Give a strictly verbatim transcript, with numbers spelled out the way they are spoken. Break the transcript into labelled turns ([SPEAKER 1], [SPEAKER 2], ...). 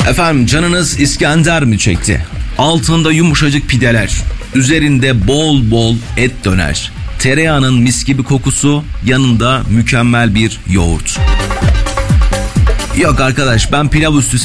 [SPEAKER 1] Efendim, canınız İskender mi çekti? Altında yumuşacık pideler, üzerinde bol bol et döner, tereyağının mis gibi kokusu, yanında mükemmel bir yoğurt. Yok arkadaş, ben pilav üstü